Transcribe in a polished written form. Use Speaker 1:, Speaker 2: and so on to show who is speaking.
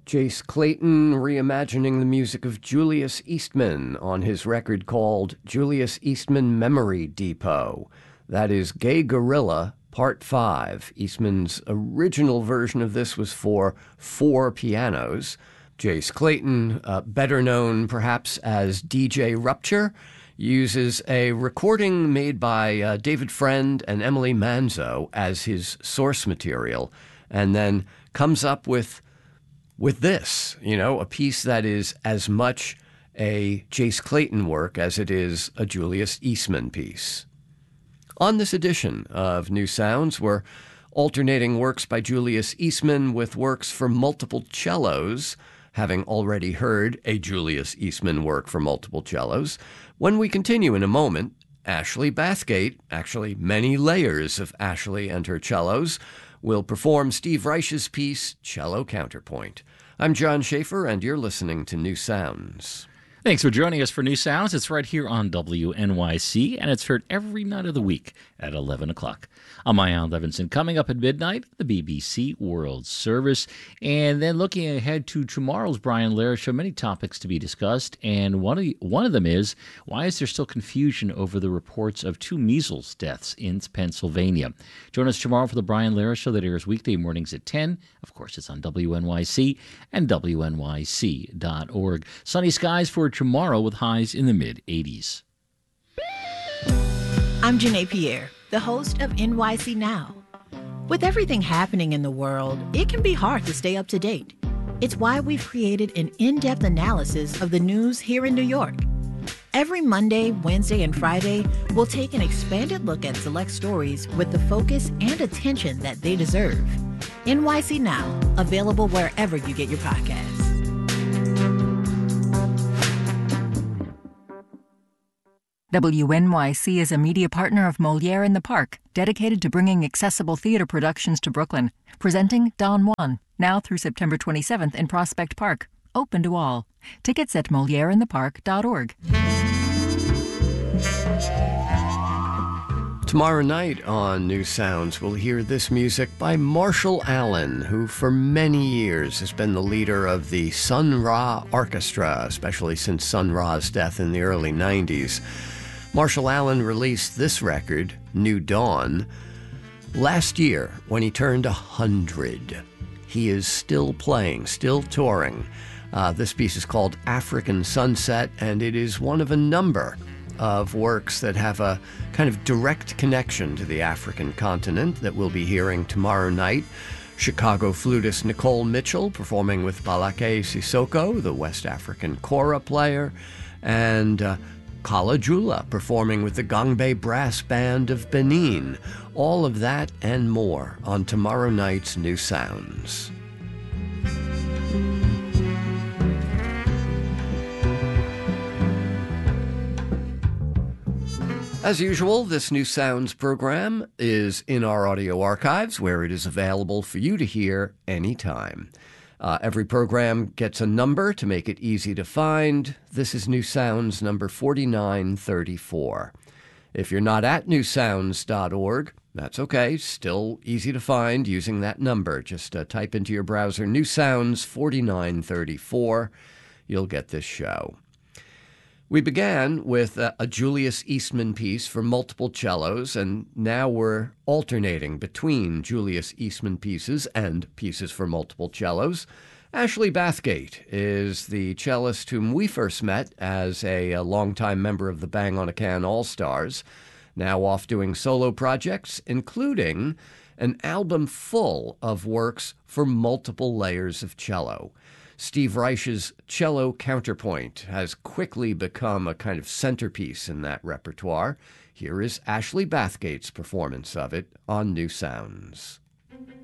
Speaker 1: Jace Clayton reimagining the music of Julius Eastman on his record called Julius Eastman Memory Depot. That is Gay Gorilla Part 5. Eastman's original version of this was for 4 pianos. Jace Clayton, better known perhaps as DJ Rupture, uses a recording made by David Friend and Emily Manzo as his source material, and then comes up with this, a piece that is as much a Jace Clayton work as it is a Julius Eastman piece. On this edition of New Sounds, we're alternating works by Julius Eastman with works for multiple cellos, having already heard a Julius Eastman work for multiple cellos. When we continue in a moment, Ashley Bathgate, actually many layers of Ashley and her cellos, will perform Steve Reich's piece, Cello Counterpoint. I'm John Schaefer, and you're listening to New Sounds.
Speaker 2: Thanks for joining us for New Sounds. It's right here on WNYC, and it's heard every night of the week at 11 o'clock. I'm Ian Levinson. Coming up at midnight, the BBC World Service. And then looking ahead to tomorrow's Brian Lehrer Show, many topics to be discussed. And one of them is, why is there still confusion over the reports of 2 measles deaths in Pennsylvania? Join us tomorrow for the Brian Lehrer Show that airs weekday mornings at 10. Of course, it's on WNYC and WNYC.org. Sunny skies for tomorrow with highs in the mid-80s.
Speaker 3: I'm Janae Pierre, the host of NYC Now. With everything happening in the world, it can be hard to stay up to date. It's why we've created an in-depth analysis of the news here in New York. Every Monday, Wednesday, and Friday, we'll take an expanded look at select stories with the focus and attention that they deserve. NYC Now, available wherever you get your podcasts.
Speaker 4: WNYC is a media partner of Moliere in the Park, dedicated to bringing accessible theater productions to Brooklyn. Presenting Don Juan, now through September 27th in Prospect Park. Open to all. Tickets at MoliereInThePark.org.
Speaker 1: Tomorrow night on New Sounds, we'll hear this music by Marshall Allen, who for many years has been the leader of the Sun Ra Orchestra, especially since Sun Ra's death in the early 90s. Marshall Allen released this record, New Dawn, last year when he turned 100. He is still playing, still touring. This piece is called African Sunset, and it is one of a number of works that have a kind of direct connection to the African continent that we'll be hearing tomorrow night. Chicago flutist Nicole Mitchell performing with Balake Sissoko, the West African kora player, and Kala Jula performing with the Gangbe Brass Band of Benin. All of that and more on tomorrow night's New Sounds. As usual, this New Sounds program is in our audio archives, where it is available for you to hear anytime. Every program gets a number to make it easy to find. This is New Sounds number 4934. If you're not at newsounds.org, that's okay. Still easy to find using that number. Just type into your browser New Sounds 4934. You'll get this show. We began with a Julius Eastman piece for multiple cellos, and now we're alternating between Julius Eastman pieces and pieces for multiple cellos. Ashley Bathgate is the cellist whom we first met as a longtime member of the Bang on a Can All-Stars, now off doing solo projects, including an album full of works for multiple layers of cello. Steve Reich's Cello Counterpoint has quickly become a kind of centerpiece in that repertoire. Here is Ashley Bathgate's performance of it on New Sounds.